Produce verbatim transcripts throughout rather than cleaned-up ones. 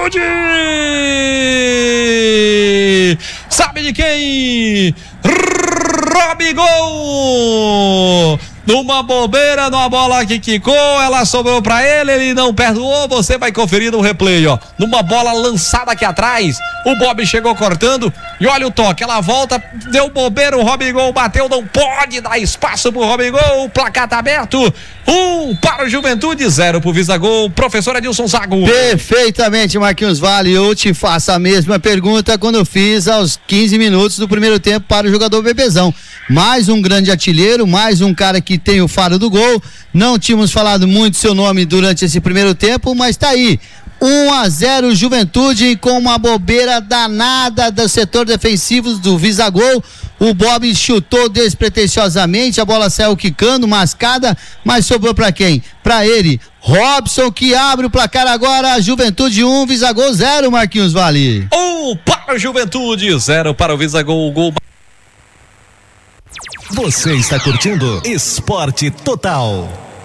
Juventude! Sabe de quem? Robigol! Numa bobeira, numa bola que quicou, ela sobrou pra ele, ele não perdoou, você vai conferir no replay, ó. Numa bola lançada aqui atrás, o Bob chegou cortando e olha o toque, ela volta, deu bobeira, o Robigol bateu, não pode dar espaço pro Robigol, o placar tá aberto, um para o Juventude, zero pro Visagol, professor Adilson Zago. Perfeitamente, Marquinhos Vale, eu te faço a mesma pergunta quando eu fiz aos quinze minutos do primeiro tempo para o jogador Bebezão. Mais um grande artilheiro, mais um cara que tem o faro do gol. Não tínhamos falado muito seu nome durante esse primeiro tempo, mas tá aí. um a zero Juventude com uma bobeira danada do setor defensivo do Visagol. O Bob chutou despretensiosamente, a bola saiu quicando, mascada, mas sobrou pra quem? Pra ele, Robson, que abre o placar agora. Juventude um, Visagol zero, Marquinhos Vale. um para o Juventude, zero para o Visagol. Gol. Você está curtindo Esporte Total.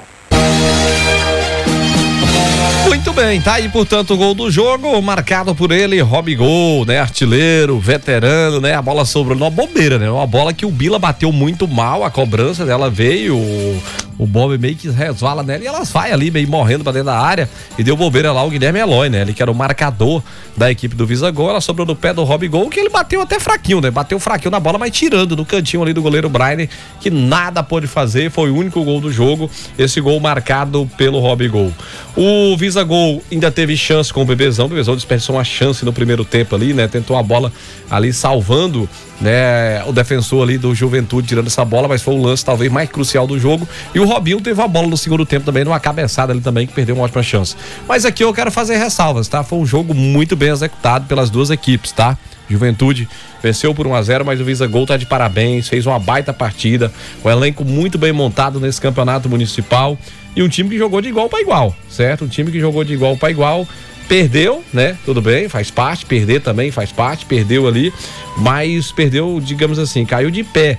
Muito bem, tá aí, portanto, o gol do jogo, marcado por ele, Robigol, né, artilheiro, veterano, né, a bola sobrou numa bobeira, né, uma bola que o Bila bateu muito mal, a cobrança dela veio, o, o Bob meio que resvala nela e ela vai ali meio morrendo pra dentro da área e deu bobeira lá o Guilherme Eloy, né, ele que era o marcador da equipe do Visagol, ela sobrou no pé do Robigol, que ele bateu até fraquinho, né, bateu fraquinho na bola, mas tirando no cantinho ali do goleiro Brian, que nada pôde fazer, foi o único gol do jogo, esse gol marcado pelo Robigol. O Visagol ainda teve chance com o Bebezão, o Bebezão desperdiçou uma chance no primeiro tempo ali, né, tentou a bola ali salvando, né, o defensor ali do Juventude tirando essa bola, mas foi o lance talvez mais crucial do jogo, e o Robinho teve a bola no segundo tempo também, numa cabeçada ali também, que perdeu uma ótima chance. Mas aqui eu quero fazer ressalvas, tá? Foi um jogo muito bem executado pelas duas equipes, tá? Juventude venceu por um a zero, mas o Visagol tá de parabéns, fez uma baita partida, um elenco muito bem montado nesse campeonato municipal e um time que jogou de igual para igual, certo? Um time que jogou de igual para igual, perdeu, né? Tudo bem, faz parte, perder também faz parte, perdeu ali, mas perdeu, digamos assim, caiu de pé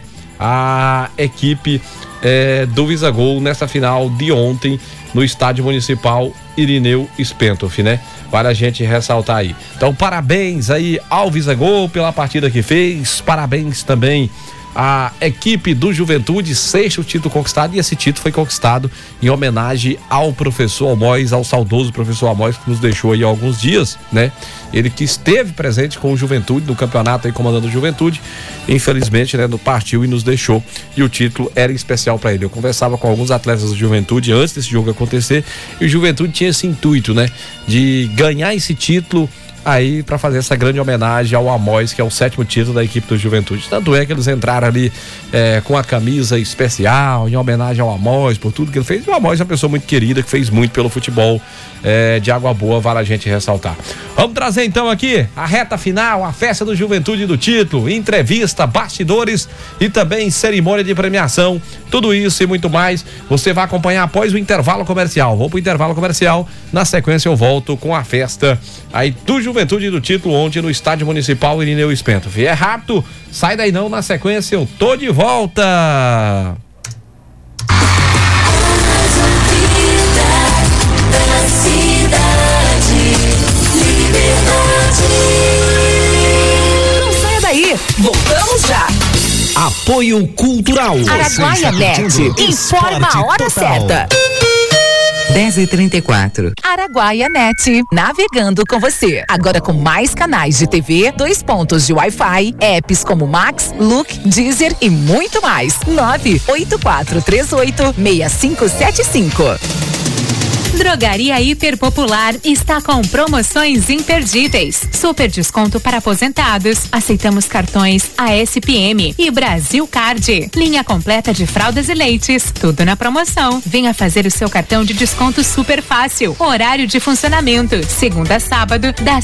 a equipe é, do Visagol nessa final de ontem no estádio municipal Irineu Spentoff, né? Para a gente ressaltar aí. Então, parabéns aí ao Visagol pela partida que fez, parabéns também a equipe do Juventude, sexto título conquistado, e esse título foi conquistado em homenagem ao professor Amós, ao saudoso professor Amós, que nos deixou aí há alguns dias, né? Ele que esteve presente com o Juventude no campeonato aí, comandando o Juventude, infelizmente, né, no partiu e nos deixou, e o título era especial para ele. Eu conversava com alguns atletas do Juventude antes desse jogo acontecer, e o Juventude tinha esse intuito, né, de ganhar esse título aí para fazer essa grande homenagem ao Amós, que é o sétimo título da equipe do Juventude. Tanto é que eles entraram ali é, com a camisa especial, em homenagem ao Amós, por tudo que ele fez. E o Amós é uma pessoa muito querida, que fez muito pelo futebol é, de Água Boa, vale a gente ressaltar. Vamos trazer então aqui a reta final, a festa do Juventude do título, entrevista, bastidores e também cerimônia de premiação. Tudo isso e muito mais você vai acompanhar após o intervalo comercial. Vou pro intervalo comercial, na sequência eu volto com a festa aí do Juventude do título ontem no estádio municipal Irineu Spentoff. É rápido, sai daí não, na sequência eu tô de volta. Não saia daí, voltamos já. Apoio Cultural. Araguaia Net, informa a hora certa. dez e trinta e quatro. Araguaia Net, navegando com você. Agora com mais canais de T V, dois pontos de Wi-Fi, apps como Max, Look, Deezer e muito mais. nove oito quatro três oito seis cinco sete cinco. Drogaria Hiper Popular está com promoções imperdíveis. Super desconto para aposentados. Aceitamos cartões A S P M e Brasil Card. Linha completa de fraldas e leites. Tudo na promoção. Venha fazer o seu cartão de desconto super fácil. Horário de funcionamento. Segunda a sábado, das